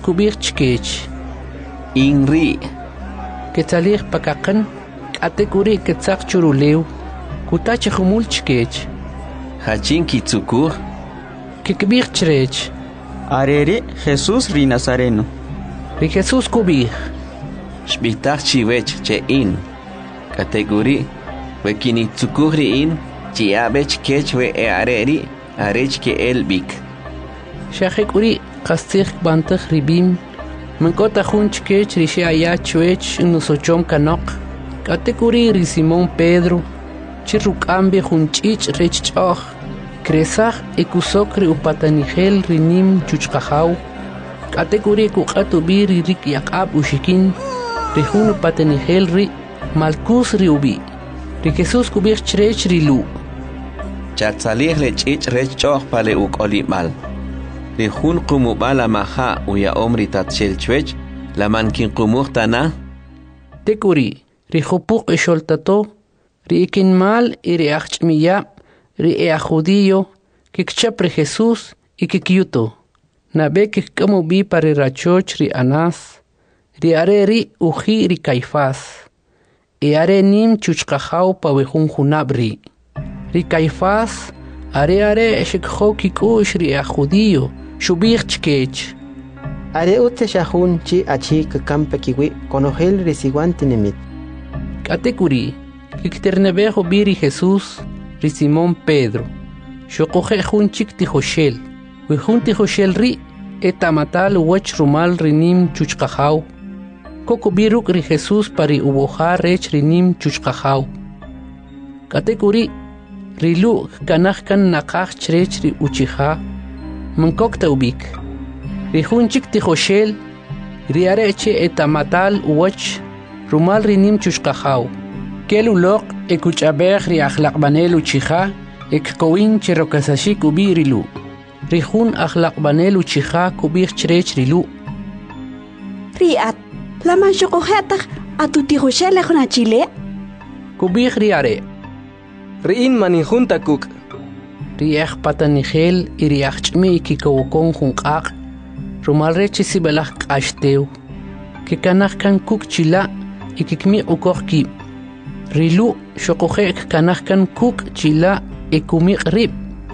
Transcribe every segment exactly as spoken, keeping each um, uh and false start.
kubir chkech. Inri. Ketzalich pakakan, atekuri ketzak churuleu, kutache humul chkech. Hachin kitzukur. Kikbir chrech. Arere Jesús ri Nazareno. Ri Jesús kubir. Shbitach chiwech che in. Kategori. We kinitzukurri in. Chiabech kech we e areri. Arech ke elbik. Shachek uri kastikh bantach ribim. Menkota hun chkech rishe aya chwech nusochom kanok. Kategori ri Simón Pedro. Chirukambe hun chich rech choch. Kresach ekusokri upatanigel rinim chuchkahau. Kategori kukatu biri rik yakab ushikin. Rihun upatanigel ri malkus ri ubi. Ri Jesús kubir chrech rilu. Chatzalih le chich rech choch pale ukoli mal. Rihun kumubala maha uya omri tatshel chwech. La mankin kumuhtana. Tekuri rihopuk esholtato. Ri ikin mal iri achmiya. Ri ea judío, que chapre Jesús y que kyuto. Nabe que como vi para rachoch ri Anás, ri are ri uji ri Caifás. E are nim chuchkahau pa wehun junabri. Ri Caifás, are are eshekho kikush ri ea judío, shubir chkech. Are ute shahun chi achi que campe kiwi conogel resiguante nemit. Katekuri, que kternebejo biri Jesús, ri Simón Pedro. Shokoje jun chik tijoshel. We jun tijoshel ri etamatal wech rumal rinim chuchkahau. Koko biruk ri Jesús pari ubojar rech rinim chuchkahau. Katekuri rilu kanachkan nakach chrech ri uchiha. Mankokta ubik. Ri jun chik tijoshel ri areche etamatal wech rumal rinim chuchkahau. Kelu lok ekuchabech ri akhlaqbanelu chiha ek kowin cherokasashi kubirilu. Rihun akhlaqbanelu chiha kubir chrech rilu. Riat, la manchokohetach atutijoshele khona chile. Kubir riare. Riin manijun takuk. Riach patanigel iriach chmi kikowokon junqaq. Rumalrechi sibelach qashteu. Kikanach kan kuk chila ikikmi ukohki. Rilu shokojek kanahkan kuk chila ekumik rib.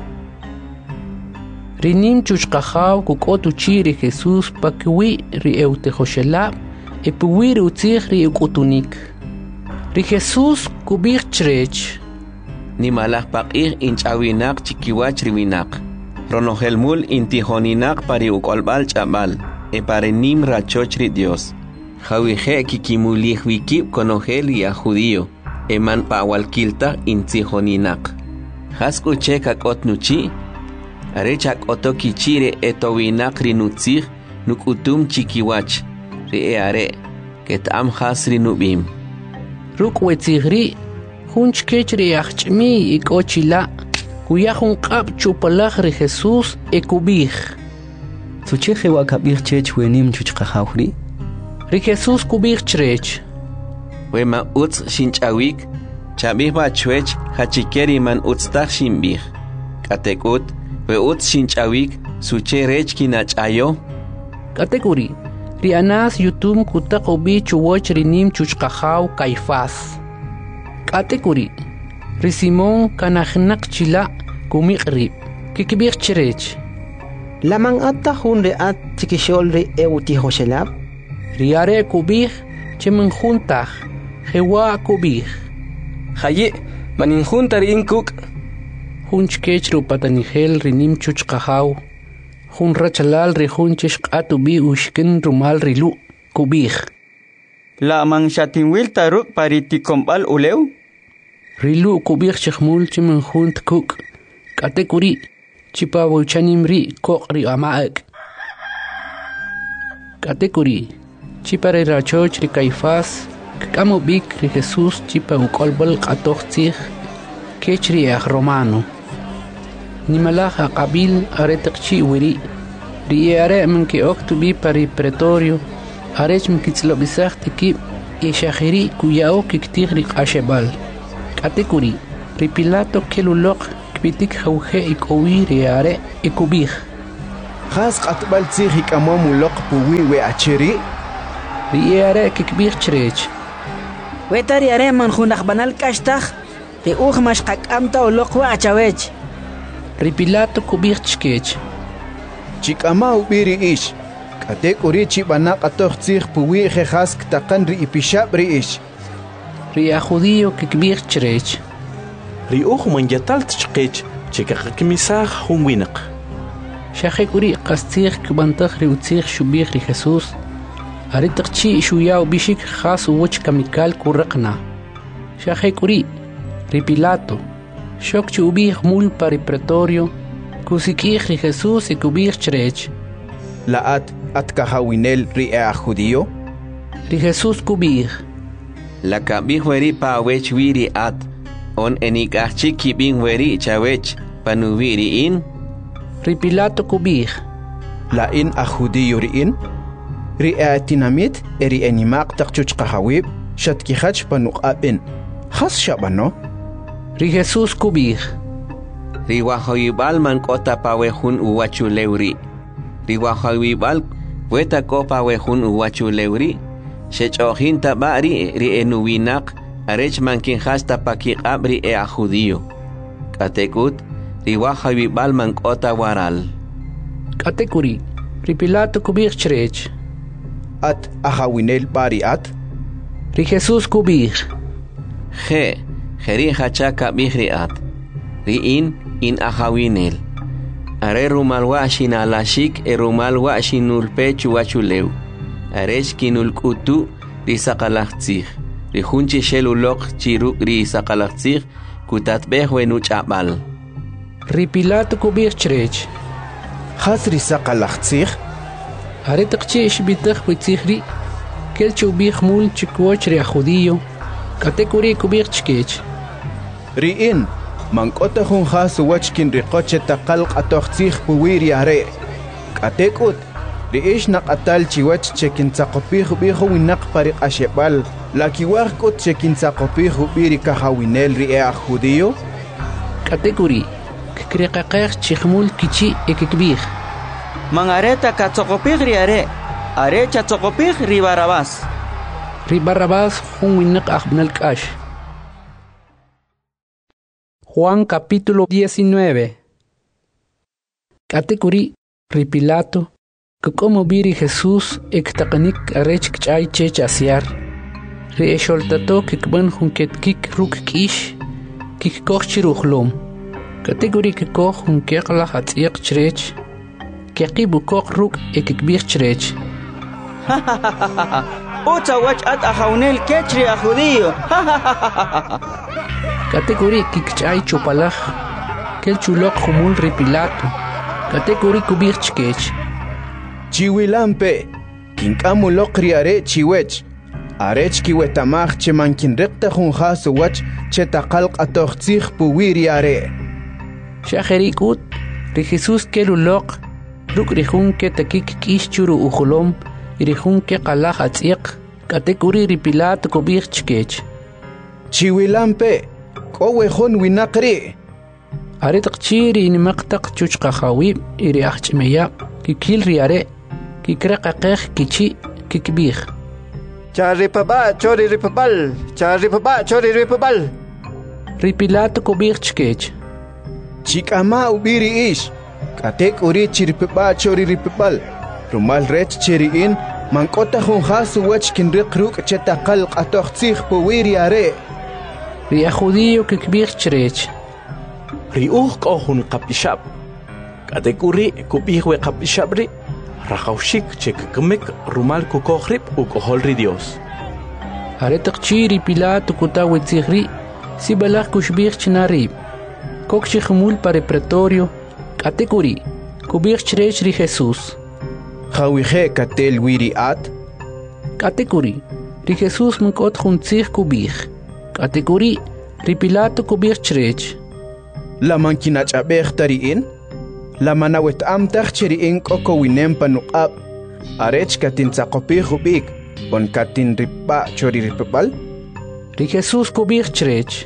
Rinim chuchkahau kukotu chiri Jesús pakwi ri eutejoshela epuwi ri utzich ri ukutunik. Ri Jesús kubik chrech. Ni malach pakir inchawinak chikiwach riwinak. Ronohelmul intihoninak pari ukolbal chabal. E pare nim rachoch ri Dios. Jawije kikimulih wikip konogel ya judío. Eman pawalkilta intihoninak. Hasku chekak otnuchi. Arechak otokichire etowinak rinutzih nukutum chikiwach. Ri eare. Ketam has rinubim. Ruk wetzigri. Hunch kechri achmi ikochila. Kuyahun kap chupalach ri Jesús ekubih. Sucheje wakabir chech wenim chuchkahawri. Ri Jesús kubih chrech. Wema utz shinchawik. Chabih bachwech hachikeri man utztach shimbih. Katekut. We utz shinchawik. Suche rech kinachayo. Katekuri. Ri Anás yutum kutakobi chuwoch rinim chuchkahaw Caifás. Katekuri. Ri Simón kanachnak chila kumikrib. Kikibir chrech. Lamang atta hun re at chikishol re eutihoshelab. Riare kubih chemen juntah. Jewa kubih. Haye manin juntar inkuk. Hunch kechru patanigel rinim chuchkahaw. Hun rachalal ri hunchish atubi ushkin rumal rilu kubih. La man shatinwil taruk pariticombal uleu. Rilu kubih chkhmul chemen junt kuk. Katekuri. Chipa wuchanim ri kok ri amaak. Katekuri. Chipa ri rachoch ri Caifás. Kamo bik ri Jesús chipa ukolbal qatochtzih. Kech ri ach romano. Nimalaja qabil aretakchi wiri. Ri are men ki oktubi pari pretorio. Arech men kitzlobisach tiki. Ishahiri kuyao kiktir ri qashebal. Katekuri. Ri Pilato kelulok. Pitik jauge ikowi riare ikubih. خاص قطبل تسيخي كمام لق بوي وأشري ريارة كبير تريج وتر يا من خنخ بنال كاشتخ في أوخ مشقك أمتا ولق وأشويج ريبيلاتو كبير تشكيج تشيك أما وبيري إيش كاتيك أوريتشي بنا قطوخ تسيخ بوي خاص كتقن ري بيشاب ريش ريا خوديو كبير تريج ريوخ من جتال تشقيج تشيكك مساخ هم وينق شاخي كوري قستيخ كبنتخ ريوتسيخ شبيخ ري خصوص أريتق تشي شوياو بيشيك خاص ووش كميكال كورقنا شاخي كوري ريبيلاتو شوك شوبيخ مول باري بريتوريو كوسيكيخ ري خصوص كبير تريج لات أتكهاوينيل ري أخوديو ري خصوص كبير La kabih weri pa wech wiri at on enik achik kibing weri chawech panuviri in Ripilato kubih La in ajudiyo riin ri atinamit eri enimaq taqchuch qahawib shatki khach panuqabin khas shabano Ri Jesus kubih Ri wahoyibal man kota pawehun uwachu lewri Ri wahoyibal weta ko pawehun uwachu lewri Shechohin tabari ri enuwinak arech mankin hasta pakiqab ri e ajudiyo Katekut ri wahoyibal man kota waral Katekuri Ripilato kubih chrej At ahawinel bari at Ri Jesus kubih Je Jeri hachaka bihri at Ri in in ahawinel Are rumal washin alashik e rumal washin ulpechu wachulew Aresh kinul kutu ri saqalaqtzig ri hunchi shelulok chiru ri saqalaqtzig kutatbeh wenu ch'abal Ripilato kubih chrej khas ri saqalaqtzig Are taqchi ishbitaq witzigri kel chubih mul chikwoch ri ajudiyo Katekuri kubih chkech ri in mankota hun khas wachkin ri qoche taqalq atoqtzig puwiri are katekut Riish naqatal chiwach chekin saqopihu bihu winaq pariq ashebal la kiwaq kot chekin saqopihu biri kahawinel ri ajudiyo Katekuri kikriqaqeq chikhmul kichi ekikbih Mangareta katsokopig ri are are chatsokopig ri Barabás Ri Barabás hun winaq ajbnal kash Juan capítulo diecinueve Katekuri ri Pilato que como biri Jesús ektaqanik arech kchay chech asiar re sholtato kikban hunket kik ruk kish kik koch chiruhlom kategori ke koch hun kekla hatiq chrech keqibu koch ruk ekikbir chrech Ucha wach at ahawnel kechri ajudiyo kategori kikchay chupalaj kel chulok humul ri Pilato kategori kubir chkech Chiwilampe, kinkamu lokri are chiwech. Arech kiwetamach che mankin rekta hun hasu wach che taqalq atoqtzig puwiri are. Shajerikut, ri Jesus kelu lok, ruk rihun ke takik kish churu ujulom, rihun ke qalaj atziq, katekuri ri Pilato kubir chkech. Chiwilampe, kowe hun winaqri. Are taqchiri in maqtaq chuchqa khawib iri ahchmeya kikil ri are. Kikraqaqeq kichi kikbih Charipaba chori ripabal Charipaba chori ripabal Ripilato kubih chkech Chikama ubiri ish Katek uri chiripaba chori ripabal Rumal rech chiriin mankota hun hasu wach kinriq ruk chetaqal qatoqtzig puwiri are Ri ajudiyo kikbih chrech Riuh kohun kapishab Katekuri kubih we kapishabri Rajaushik chekkemek rumal kukohrib u koholri Dios. Aretak chiri Pilato kutawe tzigri si balak kushbih chinarib. Kok chikhmul pare pretorio katekuri kubih chrech ri Jesus. Khawije katel wiri at katekuri ri Jesus mkot khuntzig kubih. Katekuri ri Pilato kubih chrech. La mankinach abeh tariin La manawet am tachiri in koko winem panuqab arech katin saqopih ubik on katin ripa chori ripabal Ri Jesus kubih chrech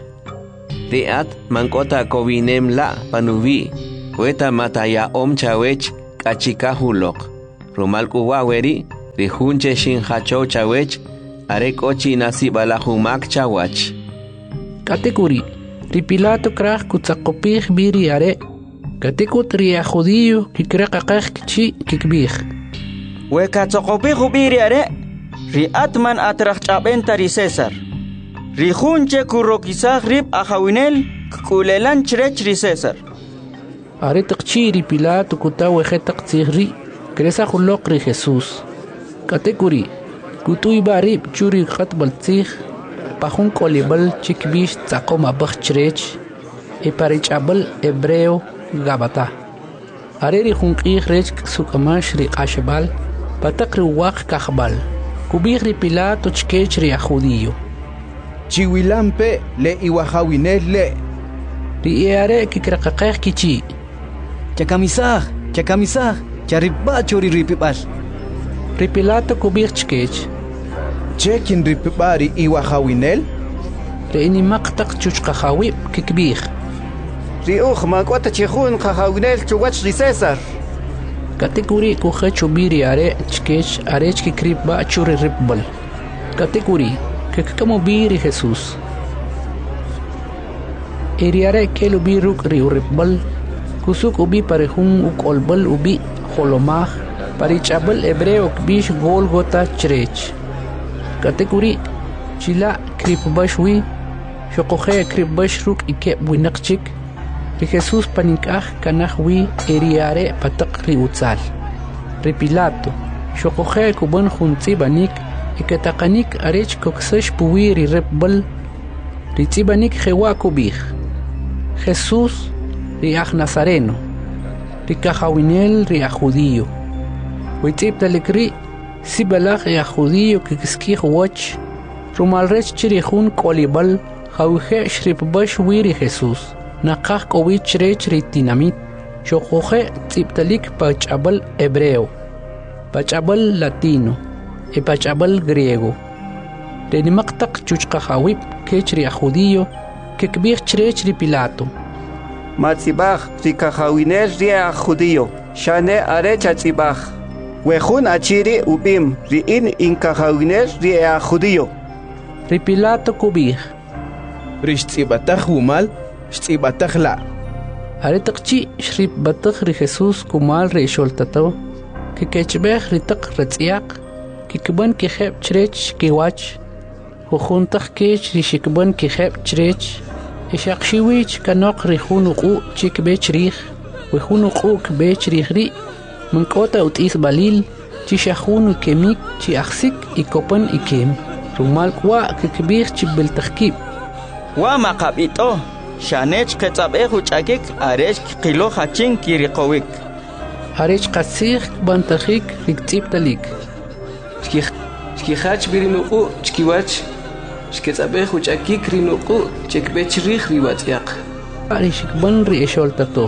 Riat mankota kowinem la panuvi Weta mataya om chawech kachika hulok. Rumal kuwaweri, rihunche shin hacho chawech, are kochi nasi balahumak chawach. Katekuri, ripilato krach kutzakopich biri are, katekut ria judío kikrakakach kichi kikbich. Weka tzokopich biri are, ri atman atrach chabenta ri César. Ri hunche kurokisach rib ahawinel kulelan chrech ri César. Are takchi ripilato kutawe hetak tzigri, kresa hulok ri Jesús. Katekuri, kutuy barib churi khatbal tzig, pahun kolibal chikbish tzakoma bakh chrech, e parichabal hebreo gabata. Are ri hunqih rech sukamash ri qashbal, patak ri waq kahbal. Kubih ripilato chkech ri judío. Chiwilampe le iwahawinel le. Ri are kikrakakeh kichi. Chakamisah, chakamisah, charibba chori ripibal. Ripilato kubih chkech. Chekin ripibari iwahawinel? Ri ini maqtaq chuchqahawib kikbih. Ri uj makwata chihun qahawinel chuwach ri César. Katekuri kuja chubiri are chkech are chkikrib ba churi ripbal. Katekuri kekamo biri Jesús. Eri are kelu biruk ri uripbal, kusuk ubi parehun uk olbal ubi holomah, parichabal hebreo kbish Golgota chrech. Katekuri chila kripbashwi, shokohe kripbashruk ike winakchik, ri Jesús panikah kanahwi eriare patak ri utzal. Ri Pilato, shokohe kuban junzi banik, ikatakanik arech koksash puwi ri repbal, ri tzibanik jewa kubih. Jesús ri aj Nazareno, ri kahawinel ri aj judío. Witziptalik ri, sibalach ri aj judío kikiskih wach, rumalrech chirihun kolibal, jawije shripbash wiri Jesús. Nakah kowich rech ri tinamit, shokoje tziptalik pachabal hebreo, pachabal latino, e pachabal griego. Renimaktak chuchkahawib kech ri judío, kekbih chrech ri Pilato. Matzibach ri kahawinel ri judío, shane are chatzibach. Wejun achiri ubim ri in inkahawinel ri judío. Ri Pilato kubih. Rish tzibatach umal, shtibatach la. Are takchi shrip batach ri Jesús kumal ri sholtato, que kechbech ri tak retziak, que kban ki kheb chrech ki wach, ho khuntach kech ri shikban ki kheb chrech, e shakshiwich kanok ri khunuqu chik bech rih, we khunuqu kbech rih ri, mankota utis balil, chi shakhunu kemik chi aksik ikopan ikem, rumal kwa ke kbich chi beltakhkib. Wa maqabito. Shanech ketzabeh uchakik arech qilo hachin kiriqowik. Arech qasig bantahik riktiptalik. Shkih shkihach birinuqu chkiwach shketzabeh uchakik rinuqu chekbech rih riwatyak. Arech ban ri esholtato.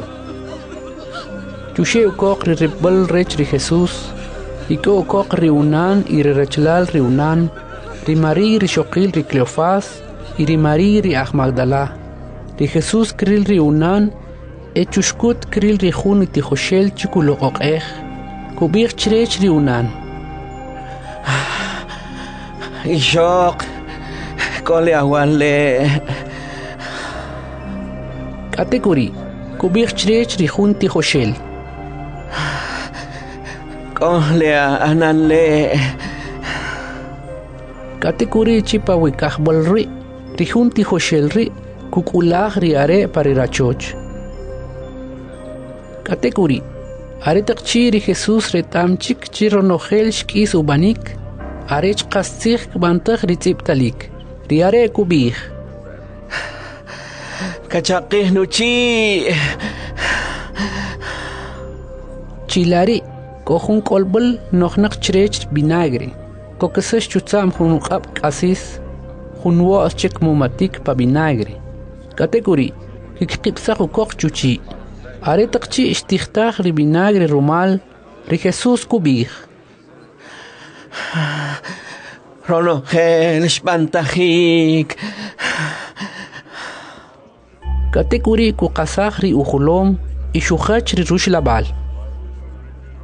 Chushe ukok ri ribal rech ri Jesús. Iko ukok ri unan y ri rechlal ri unan. Ri Mari ri Shokil ri Cleofas y ri Mari ri Aj Magdala. Ri Jesús kril ri unan, e chushkut kril ri jun iti joshel chikulo okeh, kubir chrech ri unan. Ishok, kole awanle. Katekuri, kubir chrech ri jun ti joshel. Kole ananle. Katekuri chipa wikahbal ri, ri jun ti joshel ri, kukulah ri are parirachoch. Katekuri, are takchi ri Jesús retamchik chironogel shkis ubanik, arech kastzich bantach ri tziptalik, ri are kubih. Kachakih nuchi. Chilari, kohun kolbal nochnak chrech binagre, kokesesh chutzam hunukab kasis, hunwo chek mumatik pa binagre. Katekuri, kikipsach ukok chuchi. Are takchi istichtach ri binagre rumal, ri Jesús kubih. Rono gel spantahik. Katekuri kukasach ri uhulom, ishuchach ri rush labal.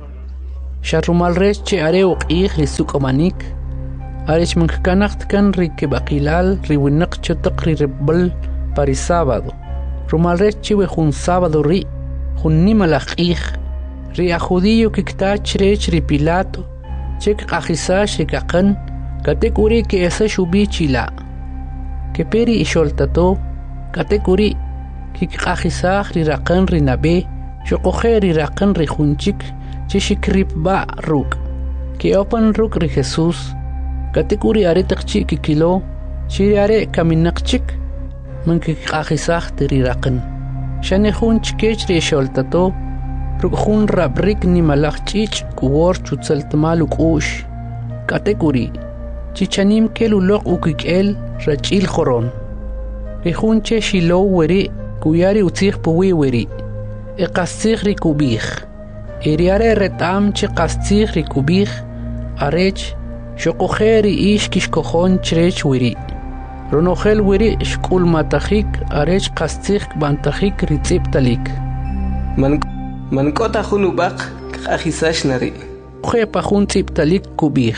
Sharumal rech che are uqih ri sukomanik. Arech mankanakt kan ri kebaqilal ri winaq chotak ri rebel pari sábado. Rumal rech che we jun sábado ri. Jun nimalaq ih. Ri a judío kiktach rech ri Pilato. Chek qajisash ri kaqan. Katekuri que esa shubi chila. Que peri isholtato. Katekuri que qahisah ri raqan ri nabe. Shokohe ri raqan ri junchik. Chishikrip ba ruk. Que opan ruk ri Jesús. Katekuri are takchi ki kilo. Chiri are kaminakchik. Man que qahisah ri raqan. Shane junchkech ri isholtato. Ruk jun rabrik ni malachchich kuwor chutsaltmaluk ush. Katekuri. Chichanim kel uloq ukikel rachil khoron. Rihunche shilo weri kuyari utzig puwi weri. E qastig ri kubig. Iriare retam chi qastig ri kubig. Arech shokokheri ish kishkokhon chrech weri. Ronokhel weri shkul matahik arech qastig bantahik ritzip talik. Man man kota khunubaq akhisash nari. Khe pa khun tip talik kubig.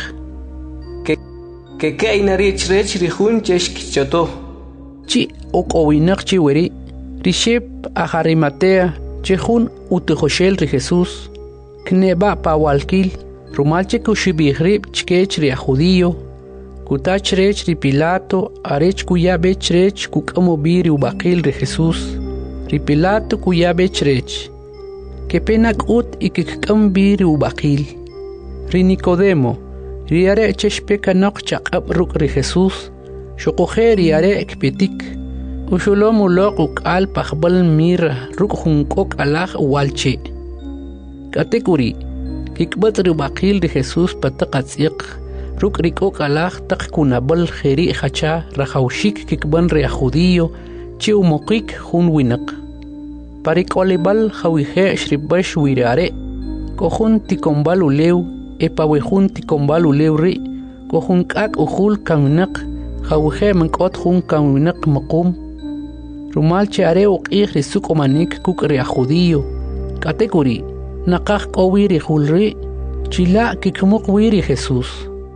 Que que inari chrech rihun chesh kichoto. Chi okowinak chi weri. Rishep aharimatea chehun utejoshel ri Jesús. Kneba pa walkil. Rumalche kushibihrib chkech ri judío. Kutach rech ri Pilato arech kuyabe chrech kukamo biri ubakil ri Jesús. Ri Pilato kuyabe chrech. Que penak ut ikikam biri ubakil. Ri Nicodemo. Riare cheshpeka nokchak abruk ri Jesús. Shokohe riare ekpetik. Ushulom ulok uk al pachbal mira ruk hunkok alach walche. Katekuri. Kikbat rubakil ri Jesús patakatsiq. Ruk rikok alach tak kunabal kheri hacha rahaushik kikban ri judío chi umokik hun winak. Parik olibal hawihe shribash wirare. Kohun tikombal uleu. Epa wehun tikombal ulewri, kohun kak uhul kaminak, hawhe mankot hun kaminak makum. Rumal cheare uqih risuk omanik kuk ria judío. Katekuri, nakak kowiri hulri, chila kikmuk wiri Jesús.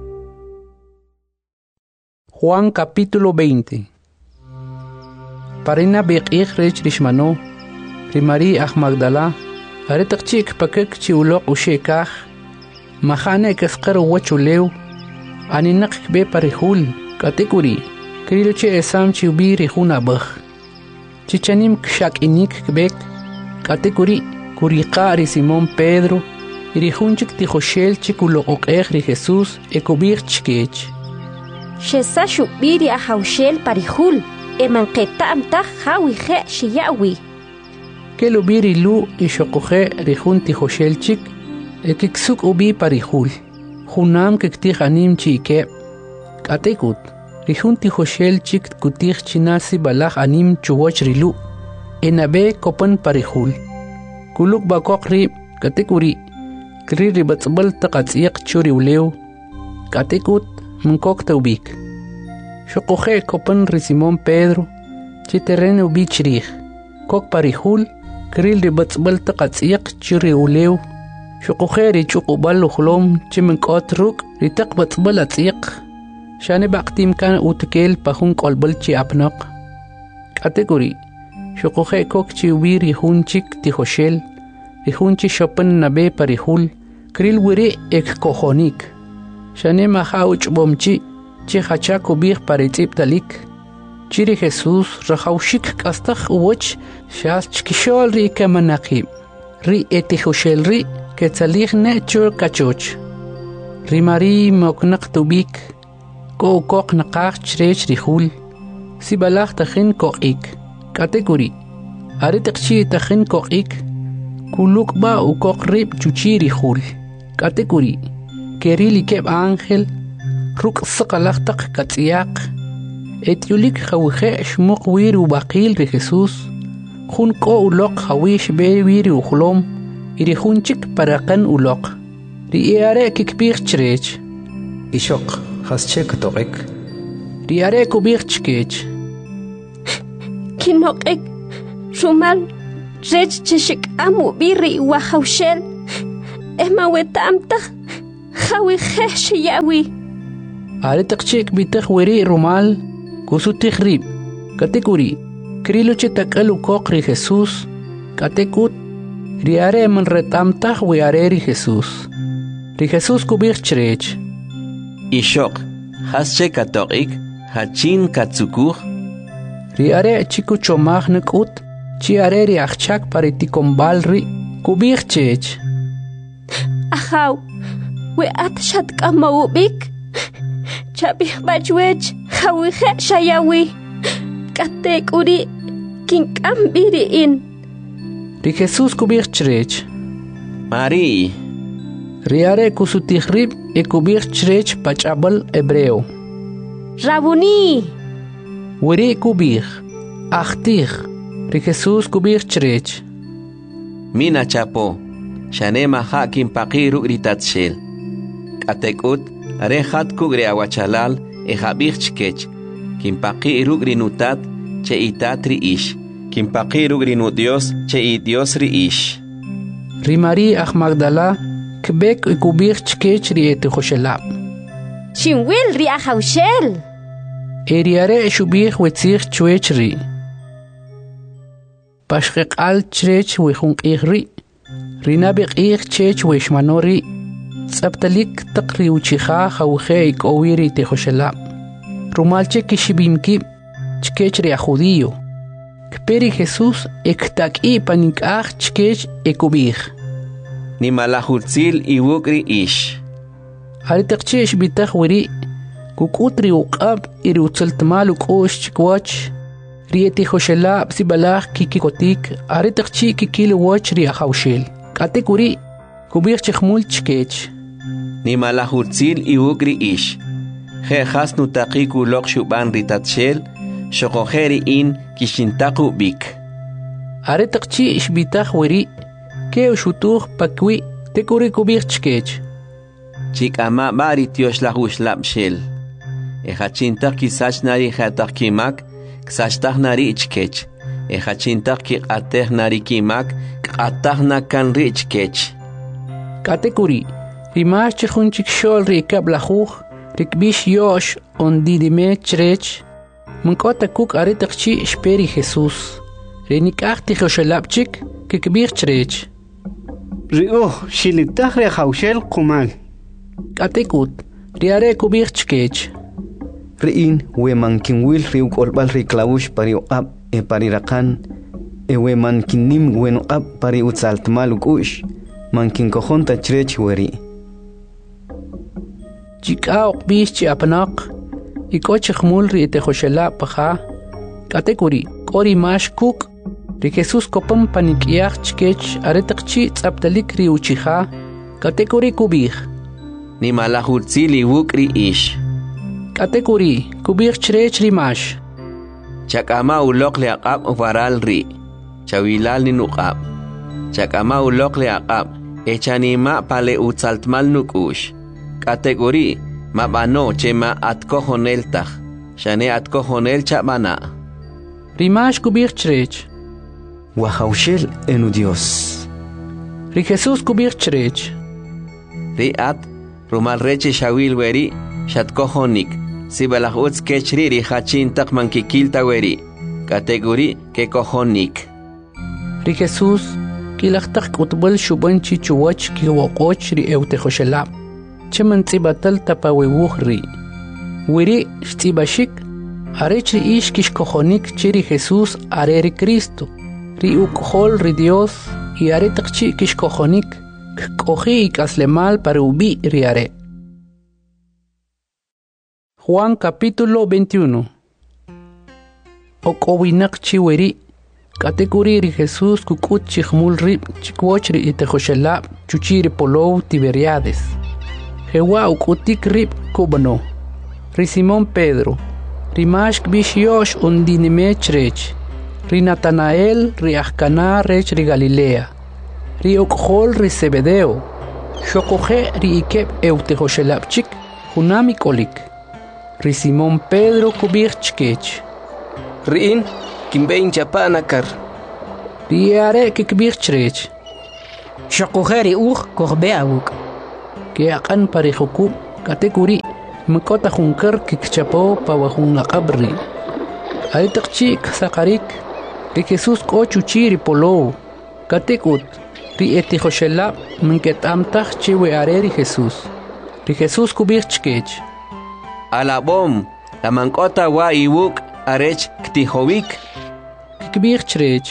Juan capítulo veinte. Parina beqih rech rishmano, rimari ah Magdala, aretakchik pakek chi ulok ushekah, Mahane kesqar wachulew aninak be parihul katekuri krilche esam chibi rihuna bagh chichanim kshak inik kbek katekuri kuriqa Simón Pedro irihunchik tijoshel chikulo oqeh ri Jesús ekubir chkech Shesa shubiri ahaushel parihul emanqeta amta hawi khe shiyawi kelubiri lu ishoqohe rihun tijoshel chik Ekiksuk ubi parihul. Junam kiktih anim chike. Katekut. Rihun tijoshel chik kutih chinasi balach anim chuwach rilu. Enabe kopan parihul. Kuluk bakok rib katekuri. Kri ribatsbal takatsiyak churi uleu. Katekut mnkok taubik. Shokohe kopan ri Simón Pedro. Chiterren ubi chrih. Kok parihul. Kri ribatsbal takatsiyak churi uleu. Shokoheri chukubal uhlom chimenkot ruk ritak batsbal atsiq. Shane baktim kan utkel pahun kolbal chi apnak. Kategori. Shokohe kok chi wiri hunchik tijoshel. Rihunchi shopan nabe parihul. Kril wiri ek kohonik. Shane maha uchbomchi chi hacha kubir paritip talik. Chiri Jesús rahaushik kastak uwach shal chkishol ri kamanakib. Ri etijoshel ri que tzalich ne chur kachoch. Rimari moknak tubik, ko kok nakach chrech rihul. Si balach tachin kokik. Kategori. Aritakchi tachin kokik. Kuluk ba u kok rib chuchi rihul. Kategori. Kerili keb ángel. Ruk sakalach tak katziak. Etiulik hawihe shmuk wir u bakil ri Jesús. Jun ko ulok hawish be wir u khulom. Irihunchik parakan ulok. Riare kikbir chrech. Ishok, hasche katorik. Riare kubir chkech. Kinokek, Rumal, rech cheshik amu biri wahaushel. Ema wetamta. خاوي خش ياوي عارتك شيك بيتخ وري رومال كوسو تخريب كاتيكوري كريلو تشتكالو كوكري جيسوس كاتيكوت رياري من رتامتخ وياري جيسوس ري جيسوس كوبير تشريج إشوق خاص شيك أتوقيك هاتشين كاتسوكوخ رياري تشيكو تشوماخ نكوت تشياري ري أخشاك باريتي كومبالري كوبير تشيج أخاو وأتشد كمو بيك شابيخ باجويج خاوي خش ياوي كاتيكوري كين كام بيرين ري جيسوس كوبير تشريج ماري رياري كوسو تخريب e كوبير تشريج بachable hebreo رابوني وري كوبير أختيخ ري جيسوس كوبير تشريج مينا تشابو شانيما حاكم باقيرو ريتاتشيل كاتيكوت ريخات كوغري أواتشالال إخابيخ تشكيج كيم باقيرو رينوتات تشيئتات ريش كيم باقيرو رينو ديوس تشيئ ديوس ريش ري ماري أخ مغدالا كبيك كوبير تشكيج ريتي خوشلاب شنويل ري أخوشل إرياري شوبيخ وتسيخ تشويش ري باشخيق آل تشريج ويخونق إيخ ري رينابيق إيخ تشيج ويشمانو ري سبتليك تقري وشيخا خوخي كويري تخوشلاب رومالچه كشبيمكي تشكيج ري أخوديو كبيري جيسوس اكتاك إي بانيك آخ تشكيج إكوبيخ نمالاخوتسيل إيوكري إيش هاري تقشيش بتخوري كوكوتري وقاب إري وصلتمالو كوش تشكواتش ريتي خوشلا بسي بلاخ كيكي كوتيك هاري تقشي كيكيلو واتش ري أخوشيل كاتيكوري كوبيخ تشخمول تشكيج نمالاخوتسيل إيوكري إيش خي خاص نتاقيكو لوق شوبان ريتاتشيل شقوخيري إن كيشنتاقو بيك هاري تقشي إش بتخوري كيو شوتوخ باكوي تكوري كوبيخ تشكيج Chik ama bari tiosh la hush lap shel. E hachintak ki sach nari hatak kimak, ksachtak nari ichkech. E hachintak ki ateh nari kimak, atah na kan richkech. Katekuri, rimash chihunchik shol rikab la huch, rikbish yosh on didime chrech, munkota kuk aritak chi speri Jesus. Renikach tichoshelapchik, kikbir chrech. Rio, shilitach re haushel kumal. Katekut, riare kubir chkech. Riin, we mankin wil riuk olbal riklaush pari ab e pari rakan, e we mankinim wen ab pari utsalt malukush, mankin kohonta chrech weri. Chika okbish chi apnak, ikoch khmul ri te khoshela paha, katekuri, kori mash kuk, ri Jesus kopam panikiach chkech aretakchi tsaptalik ri uchiha, katekuri kubir. Ni malahutzili wukri ish. Katekuri, kubir chrech rimash. Chakama ulok le aqab ufaral ri. Chawilal ni nuqab. Chakama ulok le aqab. Echanima pale utsaltmal nukush. Katekuri, mabano chema atkohonel tach. Shane atkohonel chabana. Rimash kubir chrech. Wahaushel enu Dios. Ri Jesus kubir chrech. Ri at Rumal reche shawil weri, shat kohonik, si balahutz kechri ri hachin tak mankikilta weri, kategori ke kohonik. Ri Jesus, kilachtak utbal shuban chichuwach ki wakoch ri eute khoshelab, cheman tsibatal tapawewuh ri. Weri stibashik, arech ri ish kish kohonik chiri Jesus are ri Cristo, ri ukhol ri Dios, y are takchi kish kohonik, Cogi caslemal para ubi riare. Juan capítulo veintiuno. Okowinak chiweri. Katekuri ri Jesús kukut chichmul rib chikwochri itechoshelab chuchiri polou Tiberiades. Jewa ukutik rib kubano. Ri Simón Pedro. Ri mashk bish yosh undinime chrech. Ri Natanael ri Achcana rech ri Galilea. Ri okhol ri Zebedeo, shokoje ri ikeb eutehoshelapchik, hunami kolik. Ri Simón Pedro kubir chkech. Riin, kimbein chapanakar. Ri are kikbir chrech. Shokoje ri uch korbeawuk. que akan parihuku katekuri mkota hunkar kikchapo pawahun laqabri. Ari taqchi ksaqarik ri Jesús kochuchi ri polo katekut ri etijoshela minketamtaj chiwe areri Jesús. Ri Jesús kubirchkech. Alabom la mankota wa iwuk arech ktihowik. Kikbirchrech.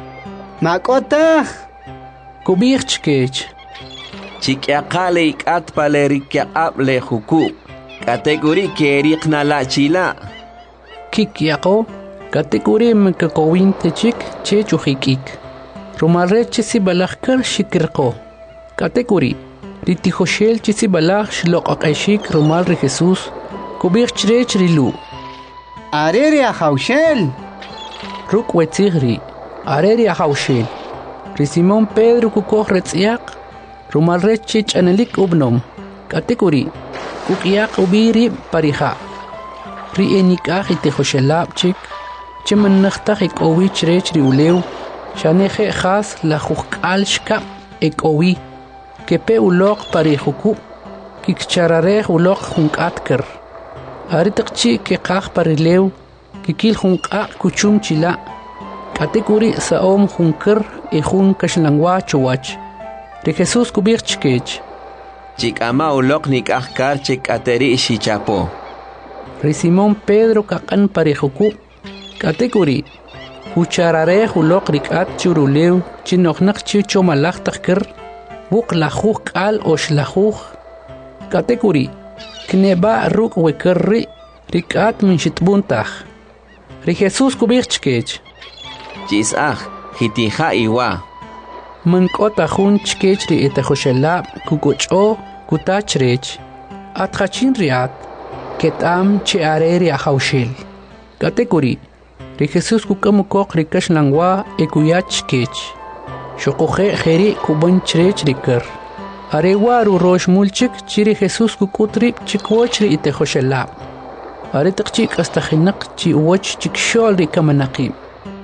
Makota kubirchkech. Chikyaqale ikat palerikyaqab le huku. Kategori keriqna la chila. Kikyaqo kategori mkakowin techik chechujikik. Rumalre chisi balakar shikirqo. Kategori ritijoshel chisi balak shloqaqashik rumal ri Jesús. Kubirchrech rilu. Areri ajaushel. Ruk wetzigri. Areri ajaushel. Ri Simón Pedro kukoh retziaq. Rumalre chich anelik ubnom. Kategori kukiyak ubiri pariha. Ri enikah itijoshelab chik. Chiman nakhtak ik owi chrech ri ulew. Shaneje khas la jukal shkap ik owi. Kepe ulok parihuku. Kikcharare ulok junkatkar. Aritakchi ke qaq parilew. Kikil junka kuchum chila. Kategori saom junkar e jun kashlangwa chowach. Ri Jesús kubirchkech. Chikama ulok nikahkar chikateri shichapo. Ri Simón Pedro kakan parihuku. Kategori hucharare ulok rikat churulew chinoknak chicho malaktakar. Buk lajuj al osh lajuj. Kategori kneba ruk wekerri rikat min shitbuntah. Ri Jesús kubirchkech. Chisaj hitija iwa. Mankota jun chkech ri etejoshelab kukucho kutachrech. Atjachin riat ketam che areri ajaushel. Kategori ri Jesús kukamukok rikash langwa ekuyachkech. Shokoje jeri kubanchrech rikar. Arewaru rosh mulchik chiri Jesús kukutrip chikwochri etejoshelab. Aretakchik hasta jinak chi uwach chikshol ri kamanaqib.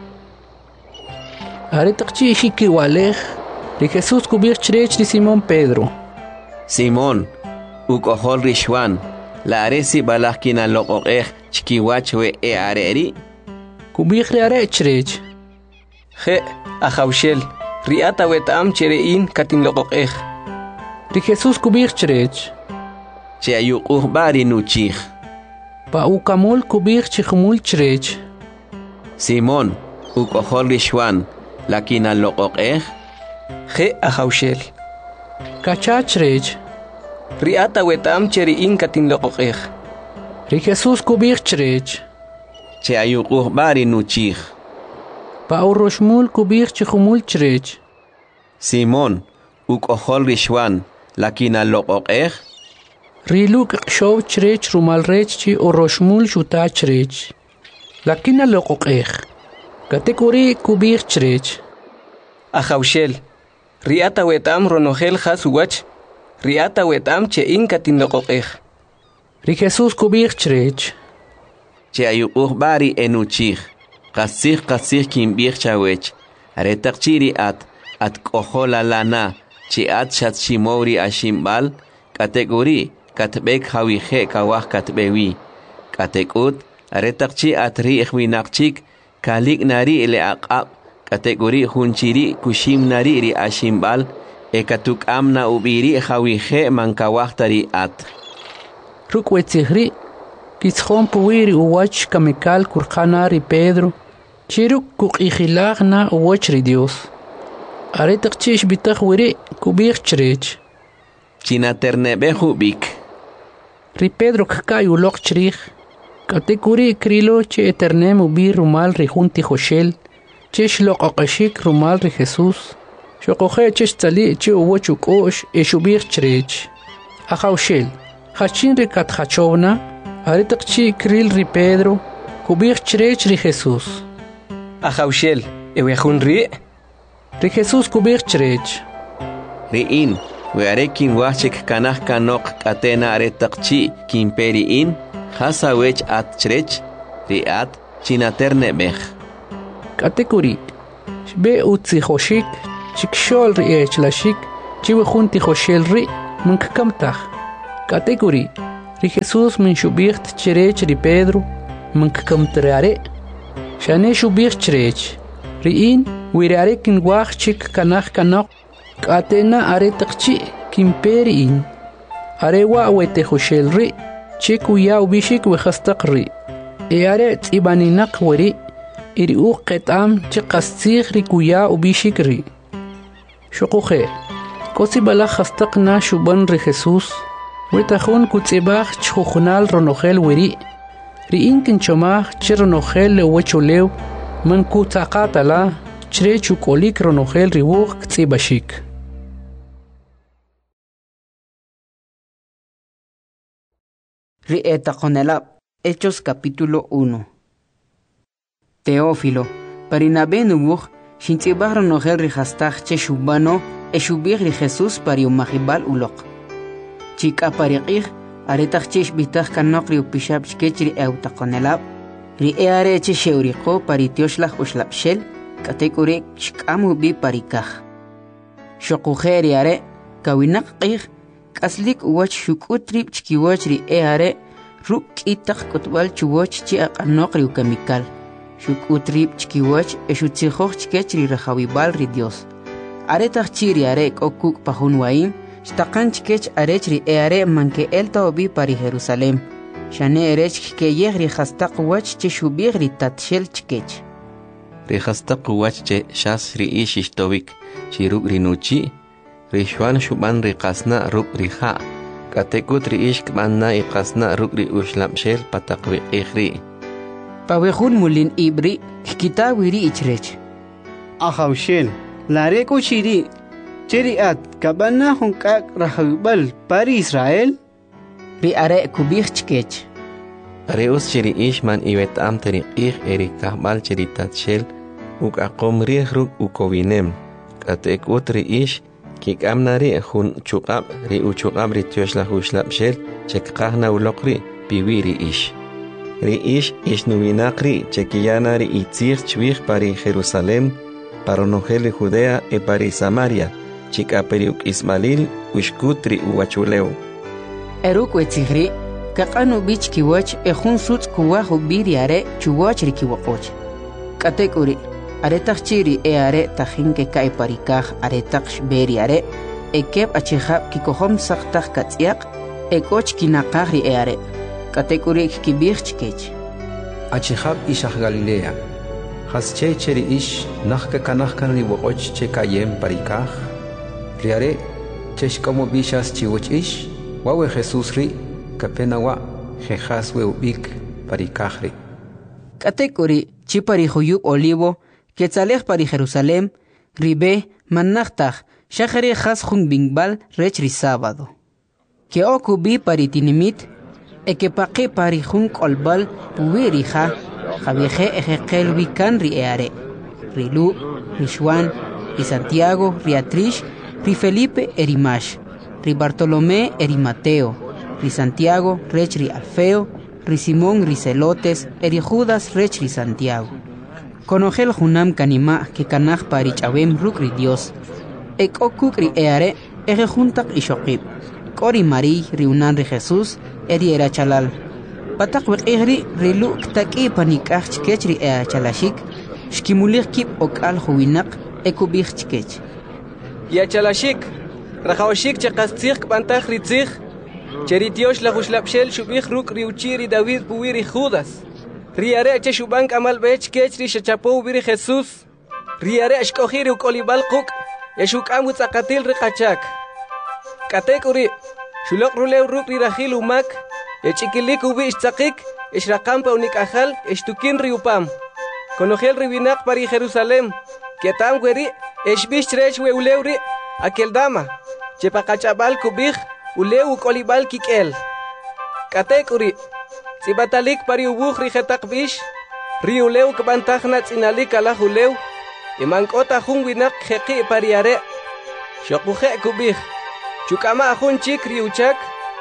Aretakchi shiki walej ri Jesús kubirchrech ri Simón Pedro. Simón ukohol rishwan la aresi balakina loqoqej chikiwach we e areri. Kubirri arechrech. Je ajaushel riata wetam cherein katin loqoqej. Ri Jesús kubirchrech. Che ayuquj bari nuchij. Pa ukamul kubirchijmul chrech. Simón ukohol rishwan lakina loqoqej. Je ajaushel. Kachachrech. Riata wetam cherein katin loqoqej. Ri Jesús kubirchrech. Che ayuquj bari nuchij. Pa uroshmul kubirchijmul chrech. Simón ukohol rishwan lakina loqoqej. Riluk show chrech rumalrech chi uroshmul shutachrech. Lakina loqoqej. Kategori kubirchrech. Ajaushel riata wetam ronogel hasuwach. Riata wetam chein katin loqoqej. Ri Jesús kubirchrech. Che ayuquj bari enuchij. Qasij qasij kimbij chawech. Aretaqchiri at at kohola lana chi at shatshimori ashimbal. Kategori katbek hawije kawaj katbewi. Katekut aretaqchi at riikhwinaqchik kalik nari le aqab. Kategori hunchiri kushim nari ri ashimbal. Ekatuk amna ubiri hawije mankawahtari at. Rukwetsihri kitzhon puwiri uwach kamikal kurkhanari Pedro. Chiruk kukijilagna uwach ri Dios. Aretaqchish bitaq wiri kubirchrech. Chinaternebehu bik. Ri Pedro kkai ulok chrij. Kategori krilo che eternem ubir rumal ri junti joshel. Che shloqaqashik rumal ri Jesús. Shokoje che tzali che uwach ukosh eshubirchrech. Ajaushel. Hachin ri katjachovna. Aretaqchi kril ri Pedro. Kubirchrech ri Jesús. Ajaushel ewejun ri. Ri Jesús kubirchrech. Riin wearekin wachik kanaj kanok katena aretaqchi kimperiin. Hasawech at chrech riat chinaternebej. Kategori be utzi joshik chikshol ri echlashik chiwe junti joshel ri منككمتخ كاتيكوري ري jesús من شبيخت تشريج ري بيدرو منككمتراري شاني شبيخ تشريج ريين ويراري كن واخ تشيك كناخ كناق كاتينا اري تقشي كيمبيرين اري واويتي خوشيل ري تشيك ويا وبيشيك وخستق ري اياري تيباني نق وري إريو قطعم تقصيغ ريكويا وبيشيك ري شقوخي كوسي بلا خستقنا شبان ري خيسوس ويتخون كوتسيباخ تشخوخنال رنوخيل وري ريين كنشماخ تشرنوخيل وچوليو من كوتاقاتلا تشري چوكوليك رنوخيل ريوخ كتسيباشيك Rieta Conelab, Hechos capítulo uno. Teófilo, Parinabe nubuch, Shintibar nohel rihastach che shubano, e shubir ri Jesús pariu mahibal ulok. Chica pariqir, aretach chesh bitach kanokri upishab sketchri euta Conelab, ri eare che sheurico paritioslach uslapshel, katekure shkamu bi parikach. Shokujeri are, kawinak qir, Kaslik uwach shukutrip chkiwach ri eare ruk itak kotwal chuwach chi aqanokri ukamikal. Shukutrip chkiwach eshutsijoch chkech ri rajawibal ri Dios. Aretach chiri are okuk pahun waim, shtakan chkech arech ri eare manke elta obi pari Jerusalem. Shane erech keyeh ri khastaq wach che shubir ri tatshel chkech. Ri khastaq wach che shas ri ishishtovik chiruk ri nuchi. Rishwan shuban ri qasna ruk ri ha katekut ri ishk banna i qasna ruk ri ushlapshel pataqwi ikhri Pawehun mulin ibri kita wiri ichrech Ahawshel lare ko chiri cheriat kabanna hunkak rahawbal pari Israel ri are kubich chkech Reus chiri ishman iwet am teri ikh eri kahbal chiri tatshel uk aqom ri ruk ukowinem katekut ri ish Kik amnari hun chukab ri uchukab ri tioshla huslap shel chekqahna ulokri piwiri ish. Ri ish ish nuvinakri chekiyana ri itzir chwich pari Jerusalem, paronogeli Judea e pari Samaria, chikaperiuk Ismail ushkutri uachuleu. Eruk wetzigri, kakanu bich kiwach e hun suts kuwahu biriare chuwach ri kiwakoch. Katekuri. Aretach chiri e are tajin que cae paricaj aretach beri are e keb achihab ki kohom saktach katziak e coch kinakahri e are katekuri kibich chkech achihab ishach Galilea has che cheri ish nachka kanachkan ri woch che kayem paricaj riare chesh como bishas chiwoch ish wawe Jesús ri kapenawa jejas we ubik paricajri katekuri chipari huyub olivo Quetzalej pari Jerusalem, ribe, mannachtach, shachari has jun bingbal rechri sábado. Que okubi pari tinimit, e que paqui pari jun kolbal puirija, javieje ejekel wikan ri eare. Rilu, Rishwan, ri Santiago, ri Atrish, ri Felipe erimash, ri Bartolomé eri Mateo, ri Santiago rechri Alfeo, ri Simón ri Celotes, eri Judas rechri Santiago. Conogel junam kanima que kanach parich awem rukri Dios. Ek okukri eare ege juntak ishokib. Kori mari riunan ri Jesús eri era chalal. Patak wek egri rilu ktaki panikach chkechri ea chalashik. Shkimulik kip okal huwinak ekubich chkech. Ya chalashik. Rajawashik chakastik pantach ritzich. Cheritiosh la huslapshel shubich ruk riuchiri David puwiri Judas. Riare che shubank amal bech kechri shachapo biri Jesús. Riare ashkohiri ukolibal kuk. Yeshukam utzakatil rikachak. Katekuri. Shulok rulew ruk rirahil umak. Yechikilik ubi ishtzakik. Ishrakampa unikajal. Ishtukin riupam. Konogel ribinak pari Jerusalem. Ketam gweri. Eshbish trech we ulewri. Akeldama. Chepakachabal kubich. Ulew ukolibal kikel. Katekuri. Sibatalik pari ubuh rijetak bish, riuleu kebantahna tsinalik ala huleu, imangkota hung winak heki pariare, shokuhe kubih, chukama ahun chik riuchak,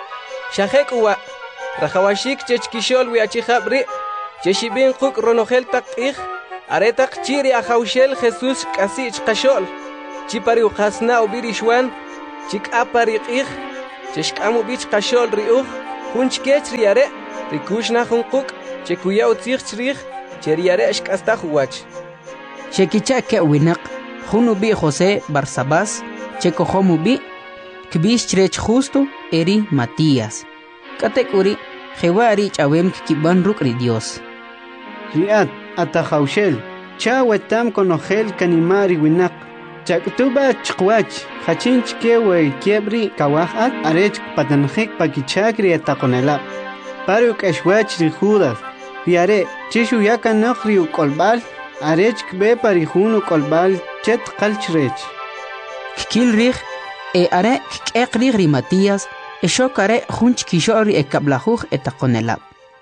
shahek uwa, rahawashik chechkishol wiachichabri, cheshibin kuk ronogel tak ich, aretak chiri ahaushel Jesus kasi chkashol, chipari ukasna ubirishwan, chik apari ich, cheshkamu bich qashol riuj hunch kech riare rikushna hunquk chekuya utzig chrij cheriare shkasta huwach Shekicha ke winaq hunu bi José Barsabás chekohomu bi kbish chrech justo eri Matías katekuri jewari chawem kiban rukri Dios Riat atahaushel cha wetam konogel kanimari winaq chaktuba chqwach hachinch kewe kiebri kawajat arech patanjik pakichakri atakonela paruk ashwach ri Judas riare chishu yakanok ri kolbal arech kbe parihunu kolbal chet qalchrech kil rih e are kekri ri Matías e shokare hunch kishori e kablajuj etakonela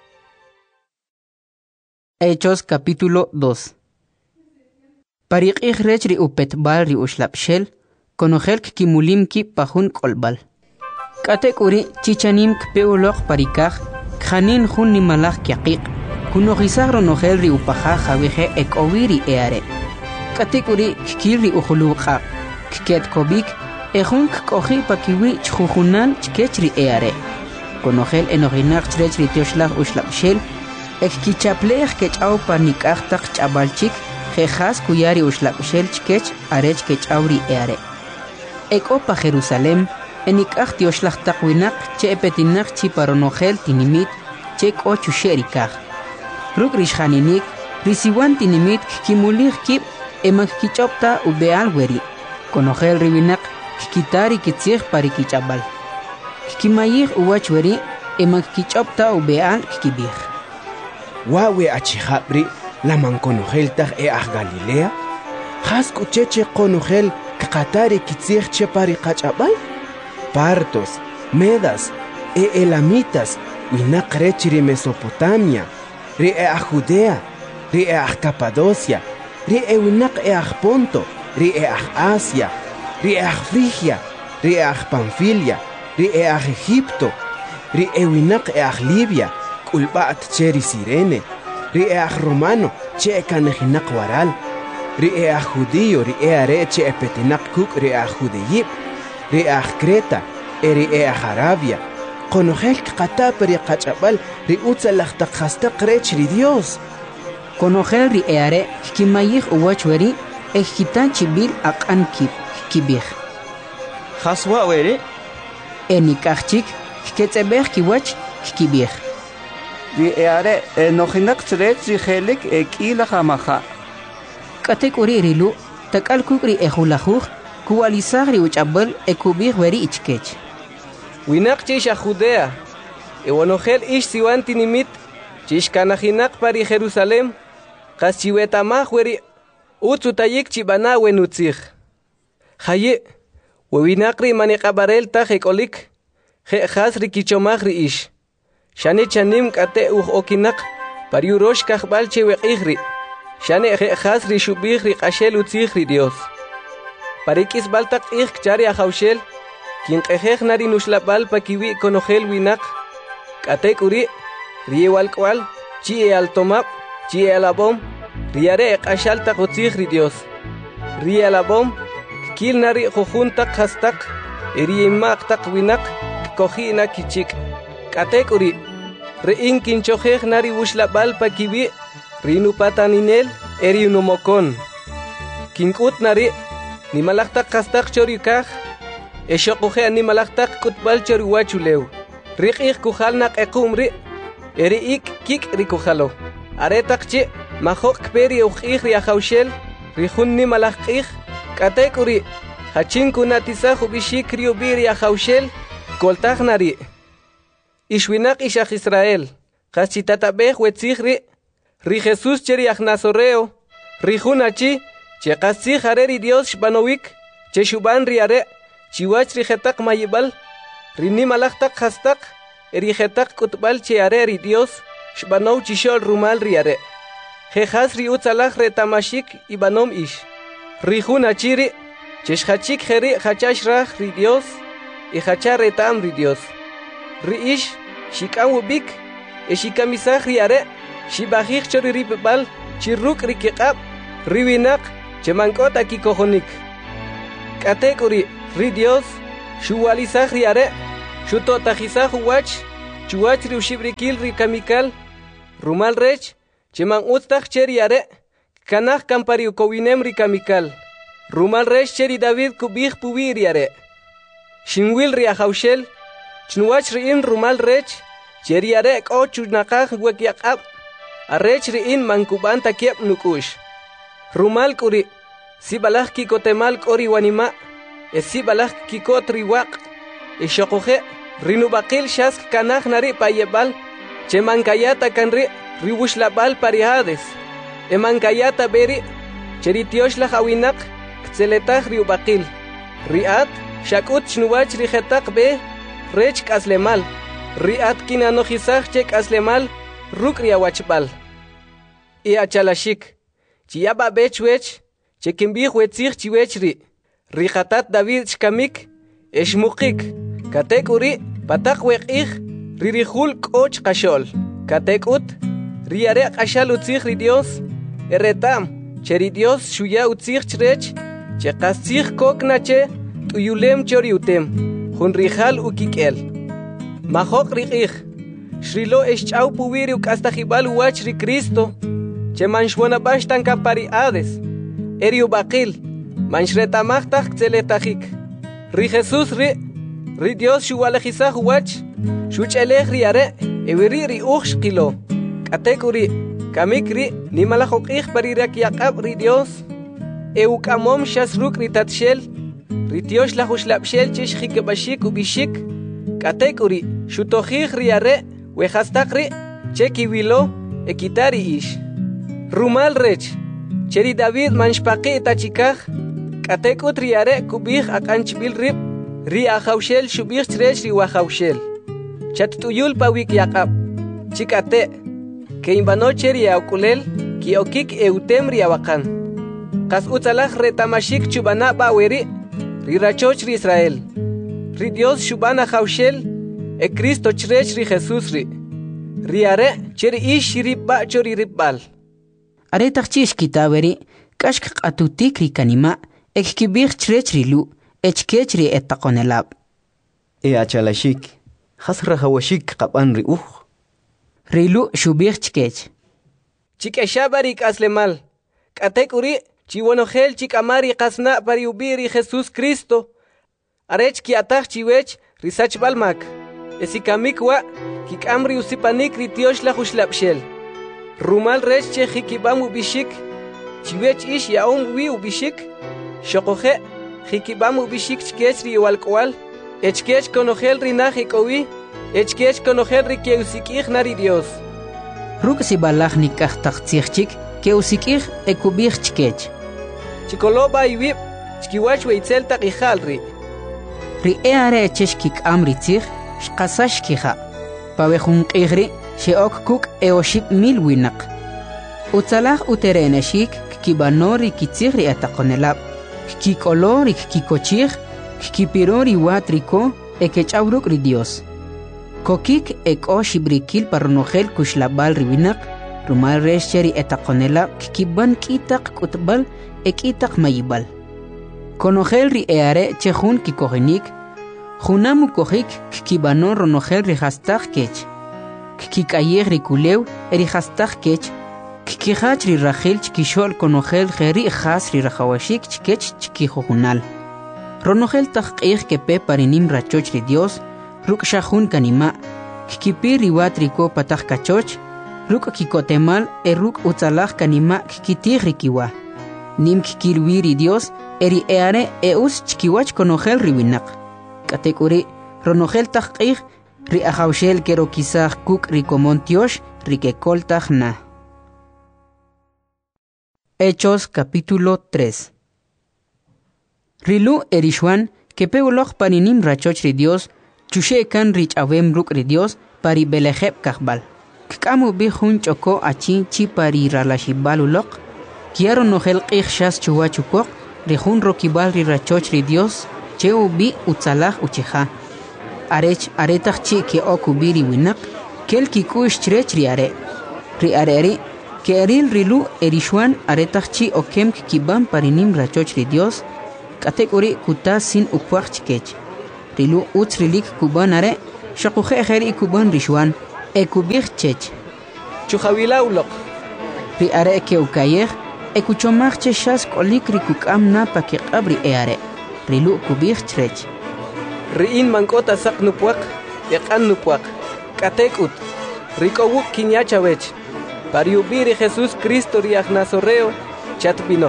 Hechos capítulo dos Pariq rech ri upetbal ri ushlapshel konogel kimulim ki pahun kolbal katekuri chichanim kpeulok parikaj khanin hun ni malaj kyaqiq kunogisagro nogel ri upaja jaweje ekowiri eare katekuri kiri ujuluqa ket kobik ejun koji pakiwi chjujunan chkechri eare konogel enoginaq chrech ri tioshlag ushlapshel ek kichaplej kechau panikaj taq chabalchik Jejas kuyari ushlapshel chkech arech kechawri eare. Ek opa Jerusalem, enikaj tioshlach taqwinak che epetinak chi paronogel tinimit che ocho sherikaj. Ruk rishaninik, risiwan tinimit kimulig kip emak kichopta ubeal weri. Konogel ribinak kikitari kitzig parikichabal. Kimayig uwach weri emak kichopta ubeal kikibig. Wawe achijabri Laman konogel tag e ach Galilea? Has kucheche konogel kakatari kitzig che parikachabal? Partos, Medas, e Elamitas, winak rechiri Mesopotamia, ri e ach Judea, ri e ach Capadocia, ri e winak e ach Ponto, ri e ach Asia, ri e ach Frigia, ri e ach Pamfilia, ri e ach Egipto, ri e winak e ach Libia, kulbaat cheri Sirene, Ri'each Romano, che kanejinak waral. Ri'each Judío, ri'eare che epetinak kuk ri'each Judeyip. Ri'each Creta, e ri'each Arabia. Konogel kata periqachabal ri'utzalach takhastaq rech ri Dios. Konogel ri'eare kimayig uwachweri ejitan chibil aqan kip kibig. Haswa weri enikachik ketzebeg kiwach kibig. Di eare enojinak chrech ri khelik ekila jamaja. Katekuri rilu takal kukri ejulajuj kuwalisagri uchabal ekubig weri ichkech. Winak chish a Judea, ewanogel ish siwan tinimit, chish kanajinak pari Jerusalem, kas chiwetamaj weri utzutayik chibana wenutzig. Haye, wewinakri maniqabarel taj ekolik, je jas rikichomaj ri ish. Shane chanim kate uj okinak pariurosh kajbal cheweqigri. Shane jas ri shubig ri qashel utzig ri Dios. Parikis baltak ig chari ajaushel, quien qejej nari nushlabal pakiwi konogel winak. Kate kuri, rie walkwal, chi e altomap, chi e alabom, riare qashal tak utzig ri Dios. Rie alabom, kil nari jujuntak hastak, rie mak tak winak, kohina kichik. Kate kuri, rein kinchojej nari ushlabal pakiwi, rinu pataninel, eri unumokon. Kinkut nari, ni malaktak kastak chorikaj, eshokoje ni malaktak kutbal choriwachuleu. Rik ik kujalnak ekumri, eri ik kik rikujalo. Aretak chi, mahok peri uj riajaushel, rijun ni malakij, kate kuri, hachin kunatisa hubishik riubir riajaushel, koltaj nari. Ishwinak ishach Israel, Chachitatabej wetzigri, ri Jesus cheri Nazoreo, ri Junachi, che qasig hareri Dios shbanowik, che shuban riare, chiwach ri jetak mayibal, ri nimalachtak hastak, eri jetak kutbal che areri Dios, shbanow chishol rumal riare. Jejas ri utzalach retamashik ibanom ish. Ri Junachiri, che shachik jeri hachash raj ri Dios, y hachar retam ri Dios. Riish, shikan wubik, e shikamisaj riare, shibajij chori ripebal, chirruk rikiqab, riwinak, chemankot akikojonik. Katekuri, ri Dios, shuwalisaj riare, Shuto tajisa huwach, chuwach ri ushibrikil ri kamikal, rumal rech, cheman utach cheri are, kanach kampari ukowinem ri kamikal. Rumal rech cheri David kubih puwiri are. Shinwil ri ahaushel, chnuwach ri in rumal rech, cheri are ko chunakaj wekyakab, arech ri in mankuban takiep nukush. Rumal kuri, si balaj kikotemal kori wanima, e si balaj kikot riwak, e shokoje, rinubakil shask kanaj nari payebal, che mankayata kanri, riwushlabal parihades, e mankayata beri, cheritiosh la hawinak, ktzeletach riubakil, riat, shakut chnuwach rijetak be, rech kaslemal, riat kinanojisach chek aslemal, ruk riawachbal. E achalashik, Chiaba bechwech, chekimbih wetzich chiwechri, rijatat David chkamik, eshmukik, katek uri, patak wekich, ririhul koch kashol, katek ut, riare kashal utzich ri Dios, eretam, cheri Dios shuya utzich chrech, chekasich koknache, tuyulem choriutem, hunrijal ukikel. Mahok rikich, shrilo eschau puwiri ukastajibal uach ri Cristo, che manshwana bashtan kapari ades, eriu bakil, manshretamachtak tzeletachik. Ri Jesus ri, ri Dios shuwalejisah wach, shuchelech ri are, ewiri ri uch kilo. Katekuri, kamik ri, ni malachokich parirak yakab ri Dios, eukamom shasruk ri tatshel, ri Dios lahushlapshel chish hikebashik ubishik. Katekuri, shutochich ri are, wehastak ri, chekiwilo, ekitari ish. Rumal rech, cheri David manshpaqi tachikaj, katekut riare kubih akanchbil rib, ri ahaushel shubih chrech ri wahaushel. Chattuyul pawik yakab, chikate, que imbano cheri aukulel, ki okik eutem ri awakan. Kas utzalaj retamashik chubana baweri, ri rachoch ri Israel. Ri Dios shubana haushel, e Cristo chrech ri Jesus ri. Riare cheri ish ribba chori ribbal. Aretach chish kitaberi, kashk atutik ri kanima, ek kibir chrech rilu, ech kech ri etakonelab. E achalashik, hasra hawashik kapan ri uch. Rilu shubir chkech. Chikeshabarik aslemal, katekuri, chiwonogel chikamari kasna pari ubiri Jesus Cristo. Arech ki atach chiwech, risach balmak, esikamikwa, kikamri usipanik ri tiosh la hushlapshel. Rumal rech che hikibam ubishik, chiwech ish yaom wi ubishik, shokoje, hikibam ubishik chkech ri walkwal, echkech konogel rinaj ikowi, echkech konogel ri keusikich nari Dios. Ruk si balach nikach tachtzirchik, keusikich ekubich chkech. Chikoloba iwib, chkiwach weitzel takijal ri. Ri eare echesh kik amri tzich, shkasash kija, pavejun kigri, sheok kuk eoship mil winak. Utzalach utereneshik kibanori kitzigri atakonelab. Kikolori kikochig, kipirori watriko ekechawruk ri Dios. Kokik ek oshibrikil paronogel kushlabal riwinak, rumal resheri etakonelab kiban kitak kutbal ekitak mayibal. Konogel ri eare chehun kikogenik, junamu kohik kibanon ronogel ri hastak kech. Kikayer ri kulew eri hastak kech, kikihach ri rachel chkishol konogel geri has ri rajawashik chkech chkijojunal. Ronogel takqih kepe parinim rachoch ri Dios, ruk shahun kanima, kikipir ri watriko patach kachoch, ruk kikotemal e ruk utzalach kanima kikitir ri kiwa. Nim kikilwi ri Dios eri eare eus chkiwach konogel ri winak. Katekuri ronogel takqih ri ahaushel kero kisach kuk ri komontiosh ri kekoltach na. Hechos capítulo tres. Rilu erishwan kepe uloch paninim rachoch ri Dios, chushe kan rich avem ruk ri Dios pari belejeb kahbal. Kkamu bi hun choko achin chi pari ralashibal ulok, kiaro nogel qih shas chuwachukok, ri hun rokibal ri rachoch ri Dios, cheu bi utzalach ucheja. Arech aretach chi ke okubiri winak, kel kikush chrech ri are. Ri areri, ke eril rilu erishwan aretach chi okem kibam parinim rachoch ri Dios, katekuri kuta sin ukwach chkech. rilu uts rilik kuban are shaquje ejeri kuban rishwan ekubich chech Chujawilauloq ri are ke ukayej ekuchomach che shas kolik rikukam napa ke qabri e are rilu kubich chrech Riin mankota sak nupuak eqan nupuak katekut rikowuk kinyachawech pariubiri Jesús Cristo riaj nazoreo chatbinok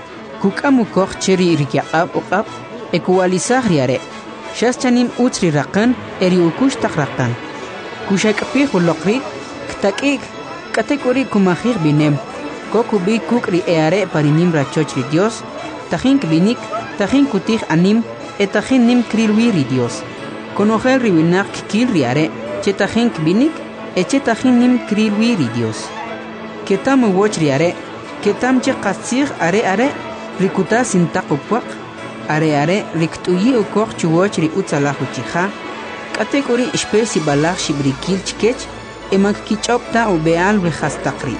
kukamu koch cheri rikyaqab uqab ekuwalisaj riare shas chanin utri raqan eri ukush taqraqan kushakpih uloqri ktakik katekuri kumajir binem kokubi kukri eare parinim rachochri Dios tajin binik tajin kutij anim etajin nim krilwiri Dios konojel riwinak kil riare chetajin binik echetajin nim krilwiri Dios ketam woch riare ketam che qasir are are rikuta sintaqupuaq are are riktuyi ukoq chuwoch ri utsalahu chija katekuri espesi balaj shibrikil chkech emak kichopta ubeal rehastaqri